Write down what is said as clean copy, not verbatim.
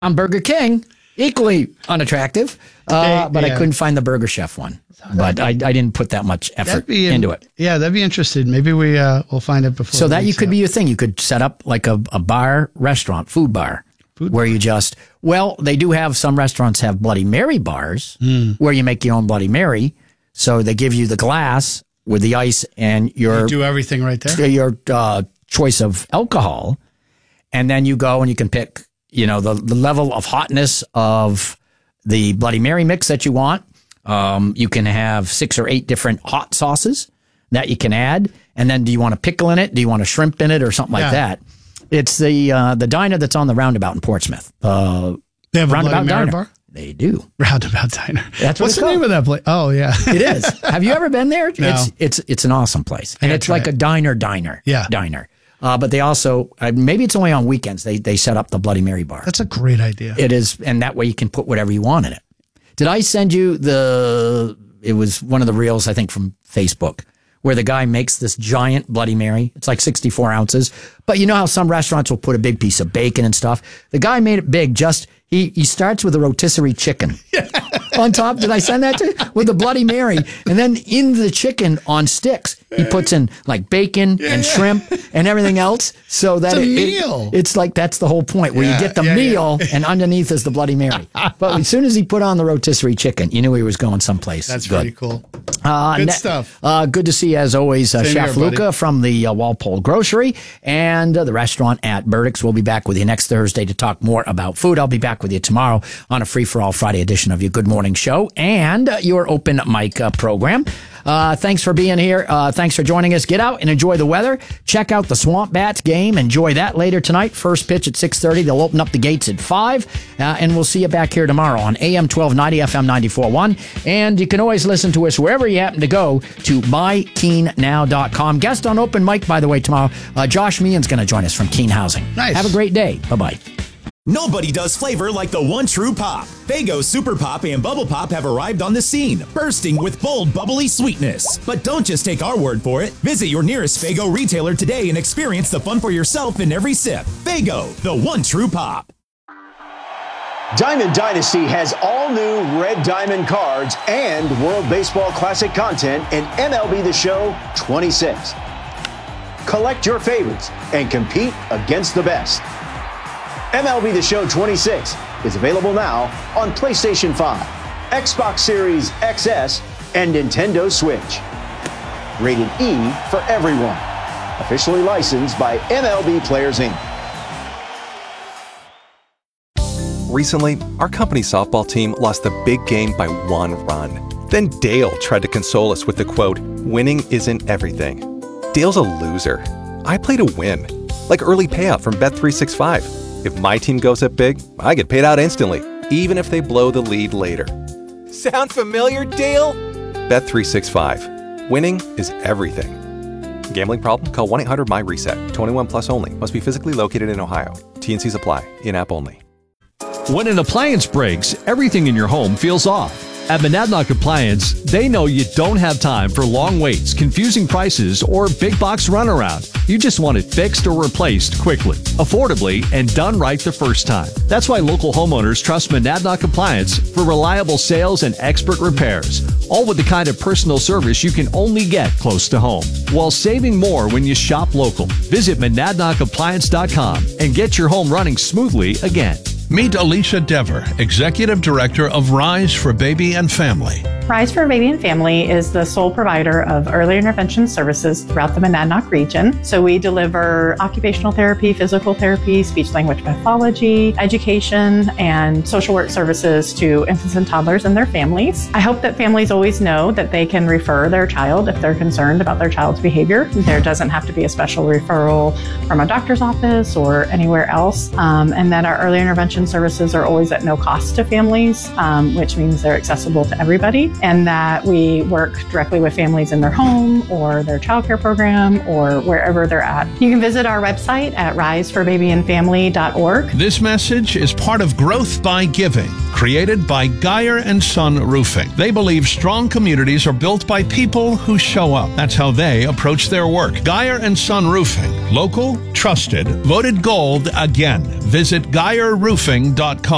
on Burger King, equally unattractive, but I couldn't find the Burger Chef one. But I didn't put that much effort into it. Yeah, that'd be interesting. Maybe we'll find it before. So that you could be your thing. You could set up like a bar restaurant, food bar, where you just, they do have, some restaurants have Bloody Mary bars where you make your own Bloody Mary. So they give you the glass with the ice and you do everything right there. Your choice of alcohol. And then you go and you can pick, the level of hotness of the Bloody Mary mix that you want. You can have 6 or 8 different hot sauces that you can add. And then do you want a pickle in it? Do you want a shrimp in it or something like that? It's the diner that's on the Roundabout in Portsmouth. They have a Bloody Mary bar? They do. Roundabout Diner. What's the name of that place? Oh, yeah. It is. Have you ever been there? No. It's an awesome place. And it's like a diner. Yeah. Diner. But they also, maybe it's only on weekends, they set up the Bloody Mary bar. That's a great idea. It is. And that way you can put whatever you want in it. Did I send you it was one of the reels, I think, from Facebook, where the guy makes this giant Bloody Mary. It's like 64 ounces. But you know how some restaurants will put a big piece of bacon and stuff? The guy made it big, he starts with a rotisserie chicken. On top, did I send that to you? With the Bloody Mary. And then in the chicken on sticks, he puts in like bacon and shrimp and everything else. So that it's a meal. It's like, that's the whole point, where you get the meal and underneath is the Bloody Mary. But as soon as he put on the rotisserie chicken, you knew he was going someplace. That's good. pretty cool. Good stuff. Good to see, as always, Chef Luca from the Walpole Grocery and the restaurant at Burdick's. We'll be back with you next Thursday to talk more about food. I'll be back with you tomorrow on a free-for-all Friday edition of your Good Morning Show and your open mic program. Thanks for being here. Thanks for joining us. Get out and enjoy the weather. Check out the Swamp Bats game. Enjoy that later tonight. First pitch at 6:30. They'll open up the gates at 5. And we'll see you back here tomorrow on AM 1290, FM 94.1. And you can always listen to us wherever you happen to go to mykeennow.com. Guest on open mic, by the way, tomorrow. Josh Meehan's going to join us from Keene Housing. Nice. Have a great day. Bye-bye. Nobody does flavor like the one true pop. Faygo Super Pop and Bubble Pop have arrived on the scene, bursting with bold, bubbly sweetness. But don't just take our word for it. Visit your nearest Faygo retailer today and experience the fun for yourself in every sip. Faygo, the one true pop. Diamond Dynasty has all new Red Diamond cards and World Baseball Classic content in MLB The Show 26. Collect your favorites and compete against the best. MLB The Show 26 is available now on PlayStation 5, Xbox Series XS, and Nintendo Switch. Rated E for everyone. Officially licensed by MLB Players Inc. Recently, our company softball team lost the big game by 1 run. Then Dale tried to console us with the quote, "Winning isn't everything." Dale's a loser. I play to win, like early payout from Bet365. If my team goes up big, I get paid out instantly, even if they blow the lead later. Sound familiar, Dale? Bet365. Winning is everything. Gambling problem? Call 1-800-MY-RESET. 21 plus only. Must be physically located in Ohio. T&Cs apply. In-app only. When an appliance breaks, everything in your home feels off. At Monadnock Appliance, they know you don't have time for long waits, confusing prices, or big box runaround. You just want it fixed or replaced quickly, affordably, and done right the first time. That's why local homeowners trust Monadnock Appliance for reliable sales and expert repairs, all with the kind of personal service you can only get close to home, while saving more when you shop local. Visit MonadnockAppliance.com and get your home running smoothly again. Meet Alicia Dever, Executive Director of Rise for Baby and Family. Rise for Baby and Family is the sole provider of early intervention services throughout the Monadnock region. So we deliver occupational therapy, physical therapy, speech-language pathology, education, and social work services to infants and toddlers and their families. I hope that families always know that they can refer their child if they're concerned about their child's behavior. There doesn't have to be a special referral from a doctor's office or anywhere else, and that our early intervention services are always at no cost to families, which means they're accessible to everybody, and that we work directly with families in their home or their childcare program or wherever they're at. You can visit our website at riseforbabyandfamily.org. This message is part of Growth by Giving, created by Geyer and Son Roofing. They believe strong communities are built by people who show up. That's how they approach their work. Geyer and Son Roofing, local, trusted, voted gold again. Visit GeyerRoofing.com.